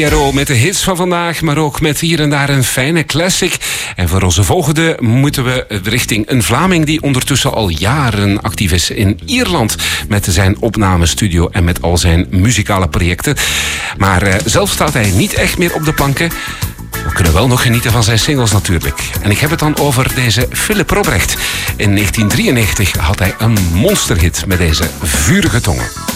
Met de hits van vandaag, maar ook met hier en daar een fijne classic. En voor onze volgende moeten we richting een Vlaming die ondertussen al jaren actief is in Ierland met zijn opnamestudio en met al zijn muzikale projecten. Maar zelf staat hij niet echt meer op de planken. We kunnen wel nog genieten van zijn singles natuurlijk. En ik heb het dan over deze Philip Robrecht. In 1993 had hij een monsterhit met deze Vurige Tongen.